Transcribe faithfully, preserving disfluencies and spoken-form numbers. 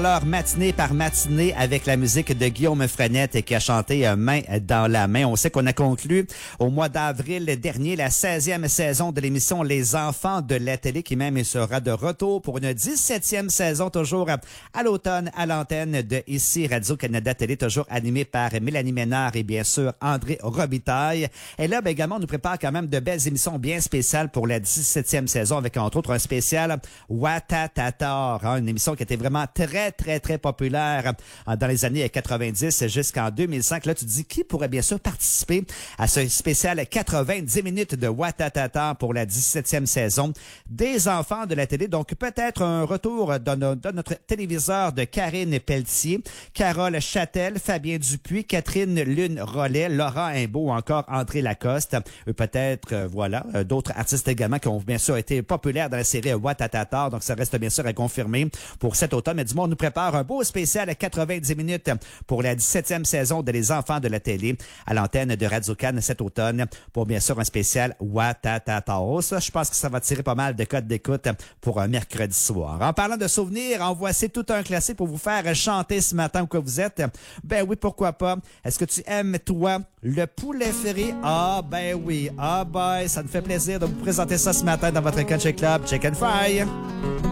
Alors, matinée par matinée avec la musique de Guillaume Frenette qui a chanté euh, Main dans la main. On sait qu'on a conclu au mois d'avril dernier la seizième saison de l'émission Les Enfants de la télé qui même sera de retour pour une dix-septième saison toujours à l'automne à l'antenne de ici Radio-Canada Télé, toujours animée par Mélanie Ménard et bien sûr André Robitaille. Et là, ben, également, on nous prépare quand même de belles émissions bien spéciales pour la dix-septième saison avec entre autres un spécial Ouattatatar, hein, une émission qui était vraiment très très, très populaire dans les années quatre-vingt-dix jusqu'en deux mille cinq. Là, tu te dis qui pourrait bien sûr participer à ce spécial quatre-vingt-dix minutes de Ouattatatar pour la dix-septième saison des enfants de la télé. Donc, peut-être un retour de, no, de notre téléviseur de Karine Pelletier, Carole Châtel, Fabien Dupuis, Catherine Lune-Rollet, Laurent Imbeau ou encore André Lacoste. Euh, peut-être, euh, voilà, euh, d'autres artistes également qui ont bien sûr été populaires dans la série Ouattatatar. Donc, ça reste bien sûr à confirmer pour cet automne. Mais du monde nous prépare un beau spécial à quatre-vingt-dix minutes pour la dix-septième saison de Les Enfants de la télé à l'antenne de Radio-Can cet automne pour bien sûr un spécial Ouattatatar. Ça, je pense que ça va tirer pas mal de codes d'écoute pour un mercredi soir. En parlant de souvenirs, en voici tout un classique pour vous faire chanter ce matin où que vous êtes. Ben oui, pourquoi pas. Est-ce que tu aimes, toi, le poulet frit? Ah, ben oui. Ah, ben, ça me fait plaisir de vous présenter ça ce matin dans votre Country Club Chicken Fry.